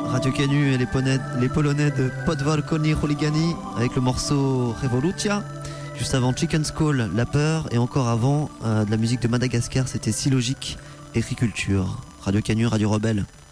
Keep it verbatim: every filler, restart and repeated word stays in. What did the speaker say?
Radio Canu et les, Polonais, les Polonais de Podwalkoni Holigani avec le morceau Revolutia. Juste avant Chicken Skull, La Peur, et encore avant euh, de la musique de Madagascar, c'était Si Logique, Agriculture. Radio Canu, Radio Rebelle.